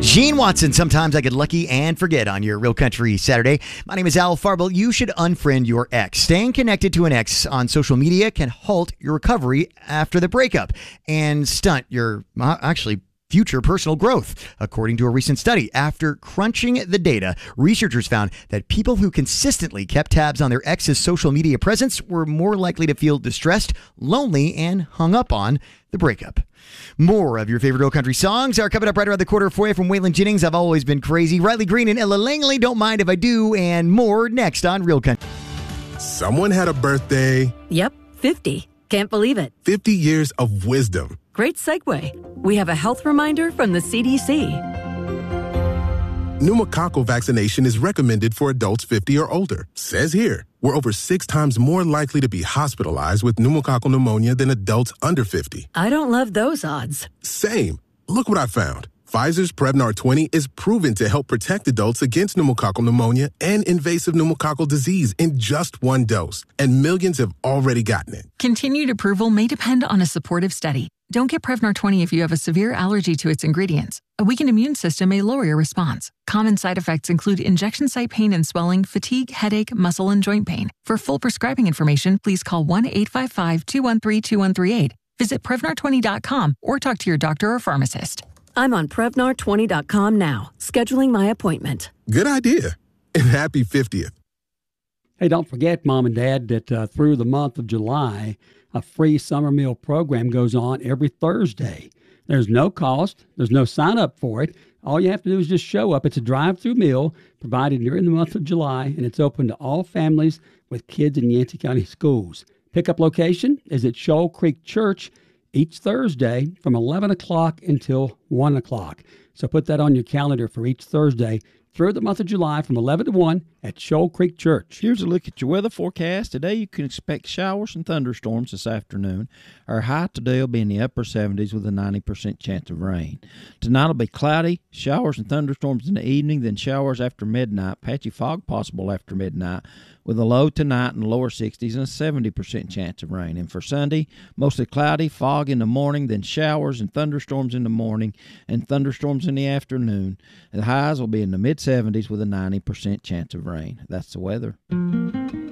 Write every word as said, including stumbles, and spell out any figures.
Gene Watson, sometimes I get lucky and forget on your Real Country Saturday. My name is Al Farble. You should unfriend your ex. Staying connected to an ex on social media can halt your recovery after the breakup and stunt your, uh, actually, future personal growth, according to a recent study. After crunching the data, researchers found that people who consistently kept tabs on their ex's social media presence were more likely to feel distressed, lonely, and hung up on the breakup. More of your favorite Real Country songs are coming up right around the corner for you from Waylon Jennings, I've Always Been Crazy, Riley Green and Ella Langley, Don't Mind If I Do, and more next on Real Country. Someone had a birthday. Yep, fifty. Can't believe it. fifty years of wisdom. Great segue. We have a health reminder from the C D C. Pneumococcal vaccination is recommended for adults fifty or older. Says here, we're over six times more likely to be hospitalized with pneumococcal pneumonia than adults under fifty. I don't love those odds. Same. Look what I found. Pfizer's Prevnar twenty is proven to help protect adults against pneumococcal pneumonia and invasive pneumococcal disease in just one dose. And millions have already gotten it. Continued approval may depend on a supportive study. Don't get Prevnar twenty if you have a severe allergy to its ingredients. A weakened immune system may lower your response. Common side effects include injection site pain and swelling, fatigue, headache, muscle, and joint pain. For full prescribing information, please call one eight five five, two one three, two one three eight. Visit Prevnar twenty dot com or talk to your doctor or pharmacist. I'm on Prevnar twenty dot com now, scheduling my appointment. Good idea. And happy fiftieth. Hey, don't forget, Mom and Dad, that uh, through the month of July, a free summer meal program goes on every Thursday. There's no cost. There's no sign up for it. All you have to do is just show up. It's a drive-through meal provided during the month of July, and it's open to all families with kids in Yancey County schools. Pickup location is at Shoal Creek Church each Thursday from eleven o'clock until one o'clock. So put that on your calendar for each Thursday through the month of July from eleven to one at Shoal Creek Church. Here's a look at your weather forecast. Today you can expect showers and thunderstorms this afternoon. Our high today will be in the upper seventies with a ninety percent chance of rain. Tonight will be cloudy, showers and thunderstorms in the evening, then showers after midnight, patchy fog possible after midnight, with a low tonight in the lower sixties and a seventy percent chance of rain. And for Sunday, mostly cloudy, fog in the morning, then showers and thunderstorms in the morning and thunderstorms in the afternoon. The highs will be in the mid seventies with a ninety percent chance of rain. That's the weather.